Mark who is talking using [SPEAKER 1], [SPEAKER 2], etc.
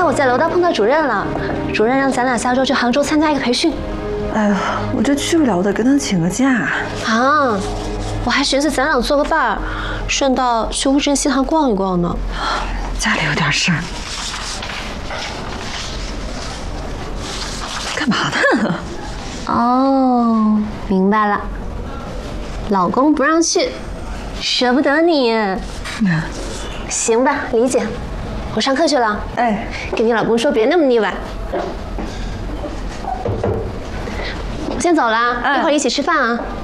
[SPEAKER 1] 我在楼道碰到主任了，主任让咱俩下周去杭州参加一个培训。
[SPEAKER 2] 哎呦，我这去不了，我得跟他请个假。
[SPEAKER 1] 啊，我还寻思咱俩做个伴儿，顺道去乌镇西塘逛一逛呢。
[SPEAKER 2] 家里有点事儿。干嘛呢？
[SPEAKER 1] 哦，明白了，老公不让去，舍不得你。行吧，理解。我上课去了。
[SPEAKER 2] 哎，
[SPEAKER 1] 跟你老公说别那么腻歪。我先走了，一会儿一起吃饭啊。